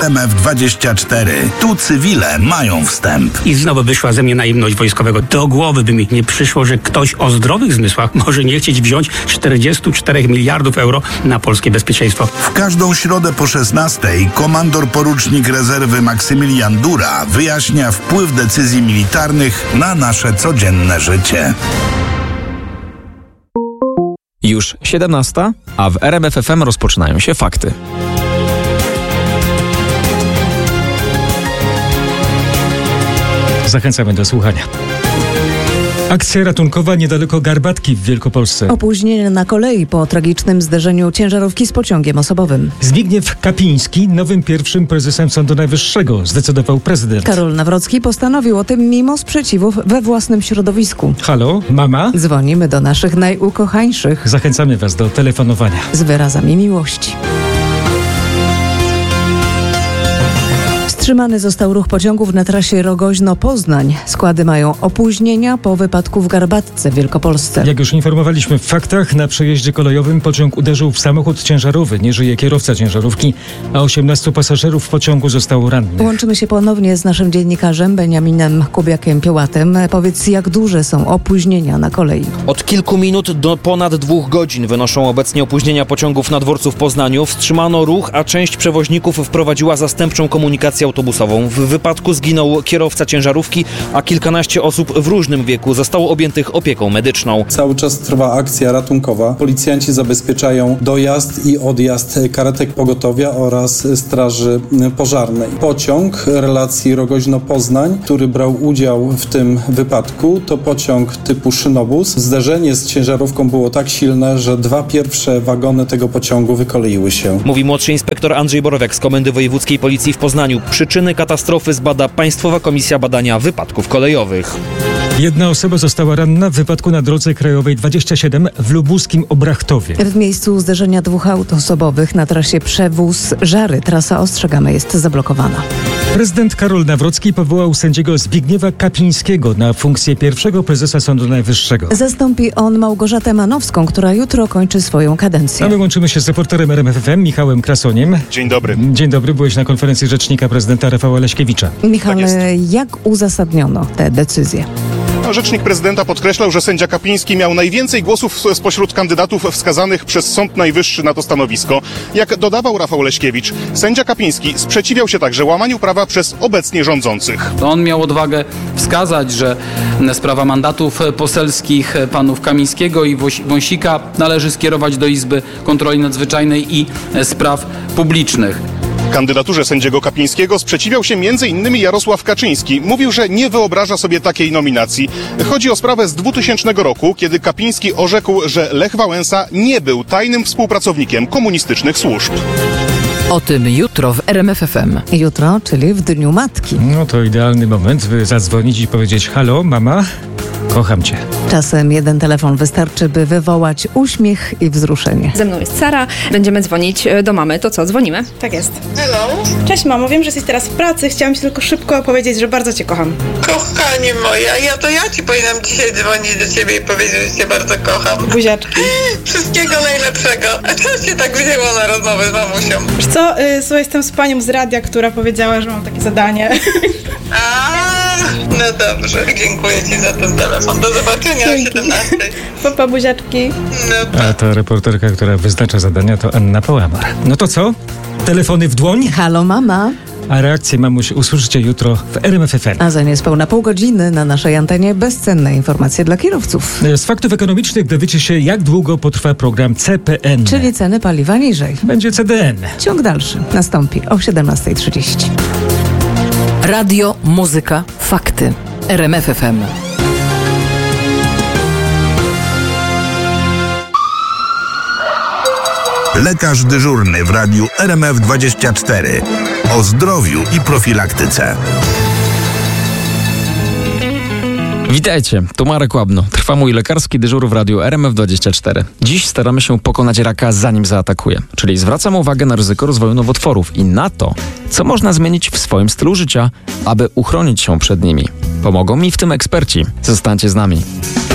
RMF24. Tu cywile mają wstęp. I znowu wyszła ze mnie naiwność wojskowego. Do głowy by mi nie przyszło, że ktoś o zdrowych zmysłach może nie chcieć wziąć 44 miliardów euro na polskie bezpieczeństwo. W każdą środę po 16:00 komandor porucznik rezerwy Maksymilian Dura wyjaśnia wpływ decyzji militarnych na nasze codzienne życie. Już 17:00, a w RMF FM rozpoczynają się fakty. Zachęcamy do słuchania. Akcja ratunkowa niedaleko Garbatki w Wielkopolsce. Opóźnienie na kolei po tragicznym zderzeniu ciężarówki z pociągiem osobowym. Zbigniew Kapiński nowym pierwszym prezesem Sądu Najwyższego, zdecydował prezydent. Karol Nawrocki postanowił o tym mimo sprzeciwów we własnym środowisku. Halo, mama? Dzwonimy do naszych najukochańszych Zachęcamy Was do telefonowania. z wyrazami miłości. Wstrzymany został ruch pociągów na trasie Rogoźno-Poznań. Składy mają opóźnienia po wypadku w Garbatce w Wielkopolsce. Jak już informowaliśmy w faktach, na przejeździe kolejowym pociąg uderzył w samochód ciężarowy. Nie żyje kierowca ciężarówki, a 18 pasażerów w pociągu zostało rannych. Łączymy się ponownie z naszym dziennikarzem Beniaminem Kubiakiem-Piołatem. Powiedz, jak duże są opóźnienia na kolei? Od kilku minut do ponad 2 godzin wynoszą obecnie opóźnienia pociągów na dworcu w Poznaniu. Wstrzymano ruch, a część przewoźników wprowadziła zastępczą komunikację autobusową. W wypadku zginął kierowca ciężarówki, a kilkanaście osób w różnym wieku zostało objętych opieką medyczną. Cały czas trwa akcja ratunkowa. Policjanci zabezpieczają dojazd i odjazd karetek pogotowia oraz straży pożarnej. Pociąg relacji Rogoźno-Poznań, który brał udział w tym wypadku, to pociąg typu szynobus. Zderzenie z ciężarówką było tak silne, że 2 pierwsze wagony tego pociągu wykoleiły się. Mówi młodszy inspektor Andrzej Borowiak z Komendy Wojewódzkiej Policji w Poznaniu. Przyczyny katastrofy zbada Państwowa Komisja Badania Wypadków Kolejowych. Jedna osoba została ranna w wypadku na drodze krajowej 27 w lubuskim Obrachtowie. W miejscu zderzenia 2 aut osobowych na trasie Przewóz-Żary trasa Ostrzegamy jest zablokowana. Prezydent Karol Nawrocki powołał sędziego Zbigniewa Kapińskiego na funkcję pierwszego prezesa Sądu Najwyższego. Zastąpi on Małgorzatę Manowską, która jutro kończy swoją kadencję. A my łączymy się z reporterem RMF FM Michałem Krasoniem. Dzień dobry. Dzień dobry, byłeś na konferencji rzecznika prezydenta Rafała Leśkiewicza. Michale, jak uzasadniono te decyzje? Rzecznik prezydenta podkreślał, że sędzia Kapiński miał najwięcej głosów spośród kandydatów wskazanych przez Sąd Najwyższy na to stanowisko. Jak dodawał Rafał Leśkiewicz, sędzia Kapiński sprzeciwiał się także łamaniu prawa przez obecnie rządzących. To on miał odwagę wskazać, że sprawa mandatów poselskich panów Kamińskiego i Wąsika należy skierować do Izby Kontroli Nadzwyczajnej i Spraw Publicznych. Kandydaturze sędziego Kapińskiego sprzeciwiał się m.in. Jarosław Kaczyński. Mówił, że nie wyobraża sobie takiej nominacji. Chodzi o sprawę z 2000 roku, kiedy Kapiński orzekł, że Lech Wałęsa nie był tajnym współpracownikiem komunistycznych służb. O tym jutro w RMF FM. Jutro, czyli w Dniu Matki. No to idealny moment, by zadzwonić i powiedzieć: halo, mama, kocham cię. Czasem jeden telefon wystarczy, by wywołać uśmiech i wzruszenie. Ze mną jest Sara. Będziemy dzwonić do mamy. To co, dzwonimy? Tak jest. Hello. Cześć mamo, wiem, że jesteś teraz w pracy. Chciałam ci tylko szybko powiedzieć, że bardzo cię kocham. Kochanie moja, ja ci powinnam dzisiaj dzwonić do ciebie i powiedzieć, że cię bardzo kocham. Buziaczki. Wszystkiego najlepszego. A co cię tak wzięło na rozmowę z mamusią? Wiesz co, słuchaj, jestem z panią z radia, która powiedziała, że mam takie zadanie. No dobrze, dziękuję ci za ten telefon. Do zobaczenia o 17. Papa, buziaczki. No. A ta reporterka, która wyznacza zadania, to Anna Połamar. No to co? Telefony w dłoń? Halo mama. A reakcję mamuś usłyszycie jutro w RMF FM. A za niespełna pół godziny na naszej antenie bezcenne informacje dla kierowców. Z faktów ekonomicznych dowiecie się, jak długo potrwa program CPN. Czyli ceny paliwa niżej. Będzie CDN. Ciąg dalszy nastąpi o 17:30. Radio, muzyka, fakty. RMF FM. Lekarz dyżurny w radiu RMF24. O zdrowiu i profilaktyce. Witajcie, tu Marek Łabno. Trwa mój lekarski dyżur w radiu RMF24. Dziś staramy się pokonać raka, zanim zaatakuje. Czyli zwracam uwagę na ryzyko rozwoju nowotworów i na to, co można zmienić w swoim stylu życia, aby uchronić się przed nimi. Pomogą mi w tym eksperci. Zostańcie z nami.